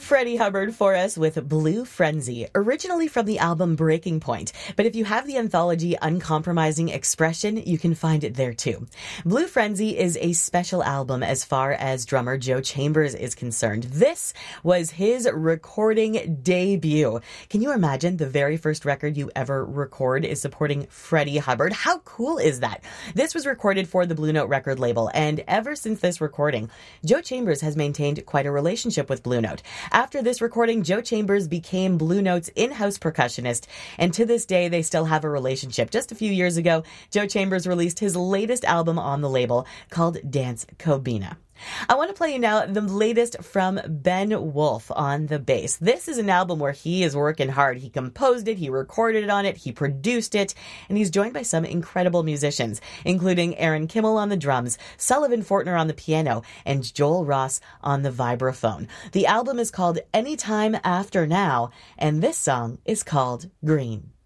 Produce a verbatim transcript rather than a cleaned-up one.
Freddie Hubbard for us with Blue Frenzy, originally from the album Breaking Point. But if you have the anthology Uncompromising Expression, you can find it there too. Blue Frenzy is a special album as far as drummer Joe Chambers is concerned. This was his recording debut. Can you imagine the very first record you ever record is supporting Freddie Hubbard? How cool is that? This was recorded for the Blue Note record label, and ever since this recording, Joe Chambers has maintained quite a relationship with Blue Note. After this recording, Joe Chambers became Blue Note's in-house percussionist, and to this day, they still have a relationship. Just a few years ago, Joe Chambers released his latest album on the label called Dance Kobina. I want to play you now the latest from Ben Wolf on the bass. This is an album where he is working hard. He composed it, he recorded it on it, he produced it, and he's joined by some incredible musicians, including Aaron Kimmel on the drums, Sullivan Fortner on the piano, and Joel Ross on the vibraphone. The album is called Anytime After Now, and this song is called Green.